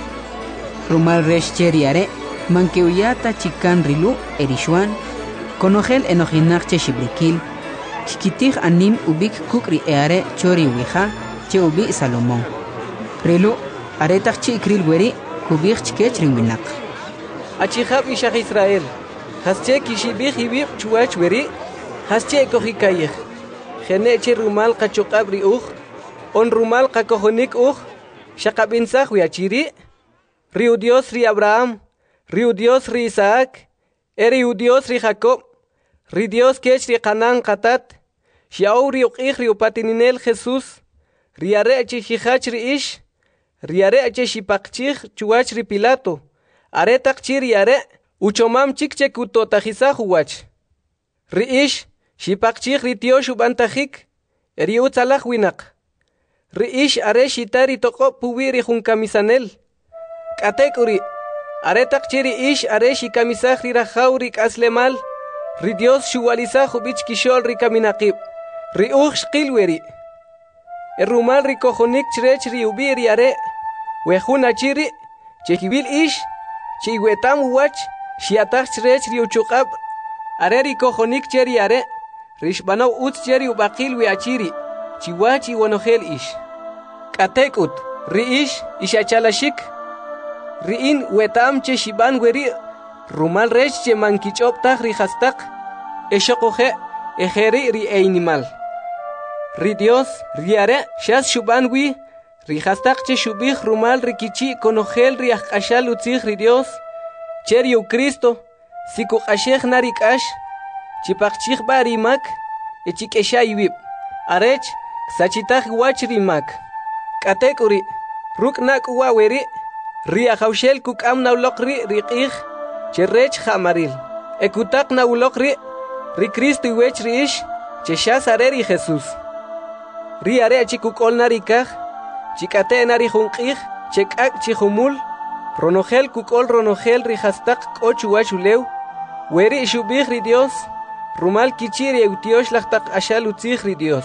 rumal resh cheriare mankeuyata chikan rilu erishwan konojel enojinach shibrikil kikitij anim ubik kukri eare chori wija che ubi Salomón rilu aretach chikril weri kubich chkech riwinak achijab ishaj Israel hasche kishibij ibib chuach weri hasche kojikayej geneche rumal qachuqabri uj on rumal qakojonik uj shaqabinsaj wiachiri riu Dios ri Abraham riu Dios ri Isaac eri Dios ri Jacob ri Dios kech ri Canaan qatat xiaw ri uqij ri upatininel Jesús ri are chijach ri ish ri are chishipaqchij chuach ri Pilato are taqchi ri are uchomam chikche kutotajisaj uwach ri ish shipaqchij ri tiosh ubantajik eri utzalaj winak ri ish are shitari toqob puwiri junkamisanel katekuri are taqchi ri ish are shikamisaj ri rajaw ri k'aslemal ri Dios shuwalisaj ubich kishol ri kaminaqib ri uj shqilweri erumal ri kojonik chrech ri ubiri are wejun achiri chekibil ish chiwetam uwach shiataj chrech ri uchuqab are ri kojonik cheri are rishbanaw utz cheri ubaqil wi achiri chiwachi wonojel ish katekut ri ish ishachalashik riin wetam che shiban weri rumal rech che mankichoptaj ri hastaq eshoqoje ejeri ri einimal ri Dios ri are shas shuban wi ri hastaq che shubij rumal ri kichi konojel ri ajqashal utzij ri Dios cheri u Cristo siku qashej nari k'ash chipaqchij bari mak echikeshay wib arech sachitaj wach ri mak katekuri ruk nak wa weri ri ajawshel kuk'am nawloq ri ri q'ij cherech jamaril ekutak nawloq ri ri Cristo iwech ri ish cheshas are ri Jesús ri are chikuk'ol nari kaj chikate nari junq'ij chek'ak chijumul ronojel kuk'ol ronojel ri hastaq k'o chuwach ulew weri shubij ri Dios rumal kichi ri eutiosh laj taq'axal utzij ri Dios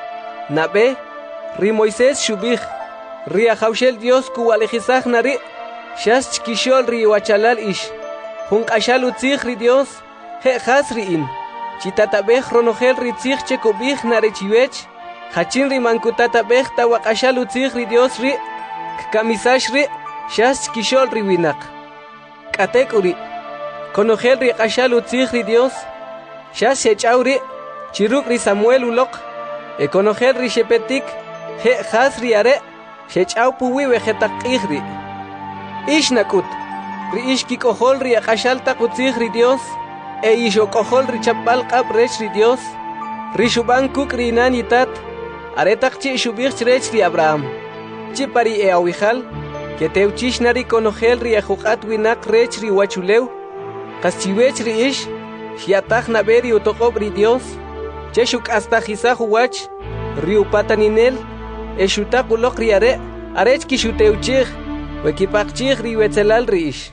nabe ri Moisés shubij ri ajawshel Dios kuwalejisaj nari shas chkishol ri wachalal ish junq'axal utzij ri Dios je jas ri'in chitatabej ronojel ri tzij chekobij nare chiwech hachin ri mankutatabej tawaq'axal utzij ri Dios ri kkamisax ri shas chkishol ri winak katekuri konojel ri q'axal utzij ri Dios shas xech'aw ri chiruk ri Samuel uloq e konojel ri xepetik je jas ri are xech'aw puwi wejetaq q'ij ri ish nakut ri ish kik'ojol ri aq'axal taq utzij ri Dios e ixok'ojol ri chapb'al q'ab' rech ri Dios ri xub'an kuk' ri inan yitat are taq chi' xub'ij chrech ri Abraham chi pari e awijal ketewchix nari konojel ri ajuq'at winaq rech ri wachulew qas chiwech ri ish xiataj nabe ri utoqob' ri Dios che xuk'astajisaj uwach ri upataninel e xutaq uloq ri are arech kixutewchij wekipaqchij ri wetzelal ri ish.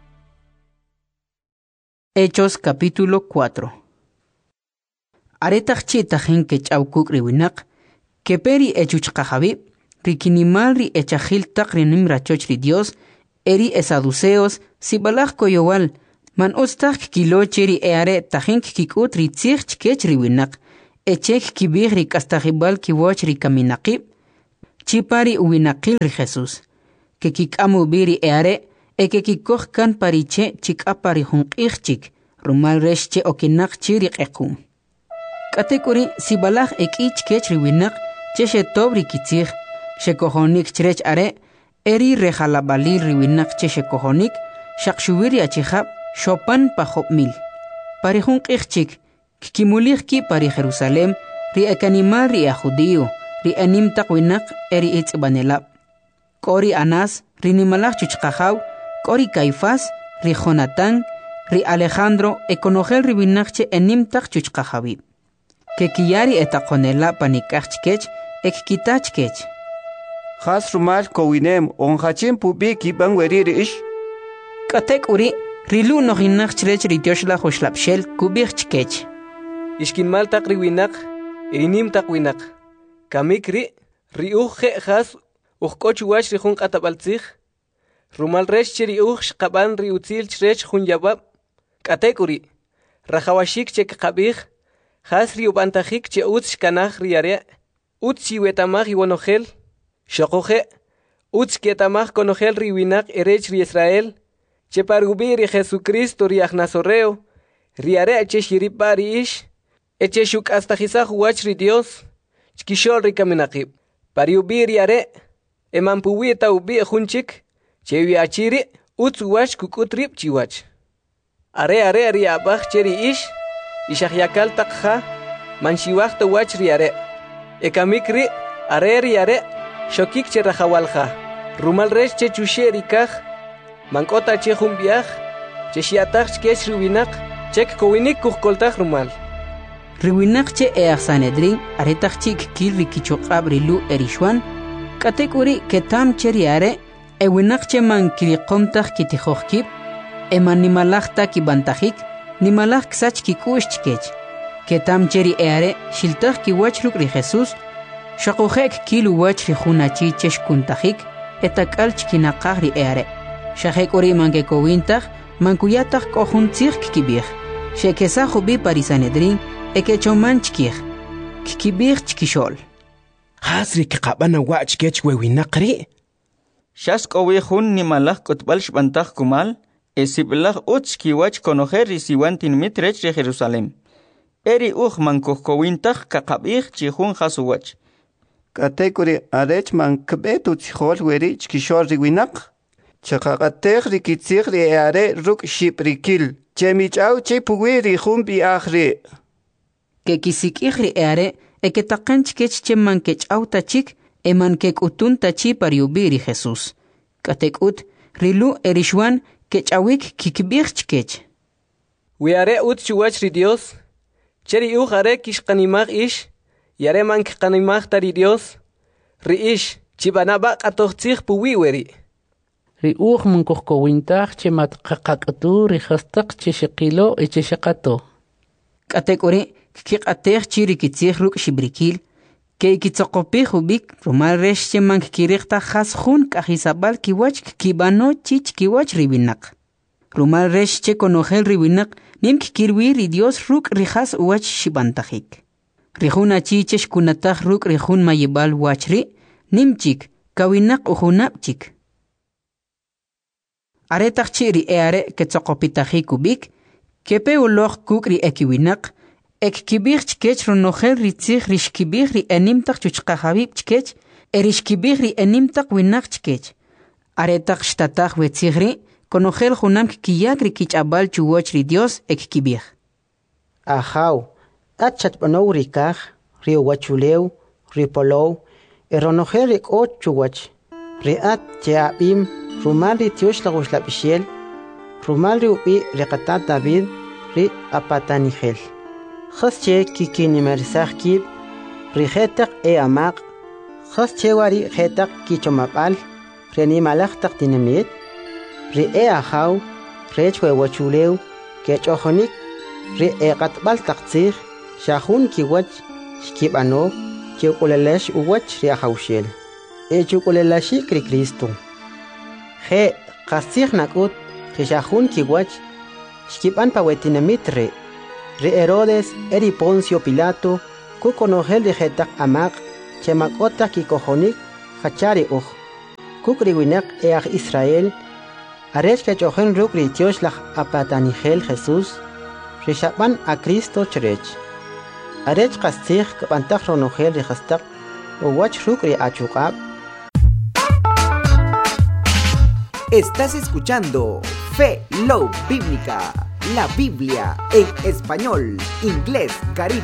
Hechos capítulo cuatro. Aretach chitajin que chawkuk ri winak que peri echuchqajabi rikinimal ri echajil taq rinim rachoch ri Dios eri esaduceos sibalaj koyowal man ustaj kilo cheri eare tajin kikut ri tzij chkech ri winak echek kibig ri kastajibal kiwach ri kaminaqib, chipari uwinaqil ri Jesús, que kikamu biri eare, e que kikoj kan pariche chikapari junqijchik, rumal reshche okinak chiri qequm. Katekuri sibalaj ekich kech ri winak, cheshe tobri kitzig, shekohonik chrech are, eri rejalabalil ri winak cheshe kohonik, shakshubiri achihab, shopan pajop mil. Pari junqijchik, kikimulihki pari Jerusalem, ri ekanimal ri a judío, ri anim taqwinak eri itzbanelab. Kori Anás, ri nimalaj chuchqajaw, Kori Caifás, ri Jonatán, ri Alejandro, ekonojel ri binakche enim taq chuchqajawib. Que kiyari etaqonela panikachkech, ek kitachkech. Has rumal kowinem, onhachim pubi kiban weriri ish. Katek uri, rilu nohinakchrech ri tioshla hoshlapshel kubichkech. Ishkinmal taq ri winak, irinim taq winak. Kamik ri, ri uje has, ujkoch wach ri jun qatabaltzig. Rumal resh chiri uj shqaban ri utzil chrech jun yabab. Katek uri, rajawashik chek qabig, has ri ubantajik che utz shkanaj ri are, utz shiwetamaj iwonojel, shokoje, utz kietamaj konojel ri winak erech ri Israel, che parubi ri Jesucristo ri ajnazorreo, ri are che shiripa ri ish, eche shuk astajizaj wach ri Dios, chkishol ri kaminaqib, pariubi ri are, emanpuwi eta ubi ejunchik, che wiachiri, utz wach kukutrip chiwach. Are are ri abaj cheri ish, ishahyakal takha, manshiwachta wach ri are. Ekamikri, are ri are, shokik che rajawalja. Rumal resh che chushe ri kaj, mankota che jumbiaj, che shiataj chkech riwinak, chek kowinik kuhkoltaj rumal. Riwinak che each Sanedrin, aretaj chik kil rikichokab rilu erishwan, katek uri ketam cheri are, ewinak che man kirikomtaj kitijojkib, eman nimalajta kibantajik, nimalaj ksach kikush chkech. Ketam cheri eare, shiltaj kiwach ruk ri Jesús, shakojek kilu wach ri junachi chesh kuntajik, etakal chkinaqaj ri eare. Shajek uri mankekowintaj, mankuyataj kohuntzig kikibij. Shekesa jubi parisanedrin, ekechoman chkij. Kikibij chkishol. Hasri kikabana wach kech wewinaqri. Shask owi jun nimalaj kotbal shbantaj kumal, esibelaj utz kiwach konojer risiwantin mitrech de Jerusalem. Eri uj mankojkowintaj kakabij chihun hasuwach. Katekuri arech man kbetu tchol weri chkishor riwinak. Chakakatej rikitzig ri eare ruk shiprikil. Chemichau chipuwi ri jumbi ajri. Que kisikij ri eare, eketaqan chkech che mankechau tachik, eman kekutun tachi pariubi ri Jesús. Katekut, rilu erishwan, kechawik kikibij chkech. Wiare ut chuwach ri Dios, cheri uj are kishqanimaj ish, yare man kqanimaj tari Dios, ri ish, chibanaba qatojtzig puwi weri. Ri uj munkojkowintaj che matqaqaqtu ri jastaq che shaqilo e che shaqato. Katek uri, kiqatej chiri kitzig ruk shibrikil, que ikitzokopij ubik, rumal resh che man kikirikta jas jun kajizabal kiwach kibano chich kiwach ribinak. Rumal resh che konojel ribinak, nim kikirwi ri Dios ruk rijas uwach shibantajik. Rijun achichesh kunataj ruk rijun mayibal wachri, nim chik, kawinak ujunab chik. Aretaj chiri eare ketzokopitajik ubik, kepe uloj kuk ri ekiwinak, ek kibig chkech ronojel ritzig rishkibig ri enimtak chuchqahabib chkech, erishkibig ri enimtak winak chkech. Aretak shtataj wetzigri, konojel junam kiyak ri kichabal chuwach ri Dios ek kibig. Ajaw, at chatpanow ri kaj, ri wachulew, ri polow, eronojel ri k'ot chuwach, ri at cheabim, rumal ri tiosh laguslapishel, rumal ri ubi ri qatat David, ri apatanijel. Khasche kikinimersaj kib, rijetak e amaq, khasche wari jetak kichomapal, renimalajtak dinamit, ri e ajaw, rechwe wachulew, kechojonik, ri e qatbal taktzig, shahun kiwach, shkibano, kiukulelesh uwach ri ajawshel. E chukulelashi kri Cristo. Je, qastig nakut, kishahun kiwach, shkiban pawetinamit re. Re Herodes, eri Poncio Pilato, ku konogel di hetak amak chemak ota ki kohonik hachari uj ku kriwinak each Israel arech ke chohen ruk ritios lach apatanigel Jesús rishaban a Cristo cherech arech kastig kapantak ronogel di hastak uwach ruk ri achukab. Estás escuchando Fe Love Bíblica, la Biblia en español, inglés, caribe.